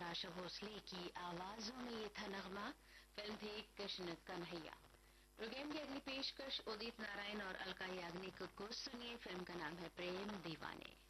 आशा भोसले की आवाजों में ये था नगमा। फिल्म थी कृष्ण कन्हैया। प्रोग्राम की अगली पेशकश उदित नारायण और अलका याग्निक को सुनिए। फिल्म का नाम है प्रेम दीवाने।